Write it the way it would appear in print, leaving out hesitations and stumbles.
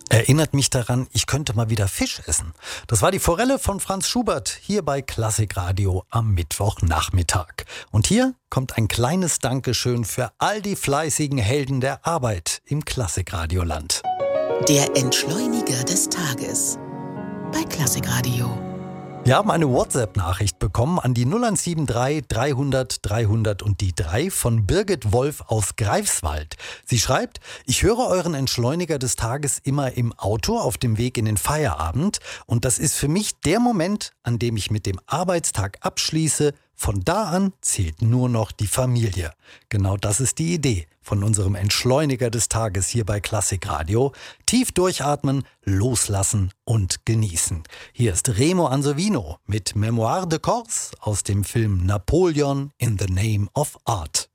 erinnert mich daran, ich könnte mal wieder Fisch essen. Das war die Forelle von Franz Schubert hier bei Klassikradio am Mittwochnachmittag. Und hier kommt ein kleines Dankeschön für all die fleißigen Helden der Arbeit im Klassikradioland. Der Entschleuniger des Tages bei Klassikradio. Wir haben eine WhatsApp-Nachricht bekommen an die 0173 300 300 und die 3 von Birgit Wolf aus Greifswald. Sie schreibt: Ich höre euren Entschleuniger des Tages immer im Auto auf dem Weg in den Feierabend und das ist für mich der Moment, an dem ich mit dem Arbeitstag abschließe. Von da an zählt nur noch die Familie. Genau das ist die Idee von unserem Entschleuniger des Tages hier bei Klassikradio. Tief durchatmen, loslassen und genießen. Hier ist Remo Ansovino mit Mémoire de Corse aus dem Film Napoleon in the Name of Art.